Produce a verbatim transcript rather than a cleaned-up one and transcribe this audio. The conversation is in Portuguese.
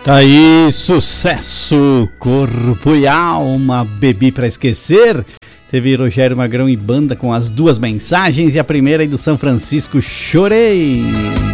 Tá aí, sucesso, Corpo e Alma, Bebi Pra Esquecer. Teve Rogério Magrão e banda com as duas mensagens, e a primeira aí do São Francisco, Chorei.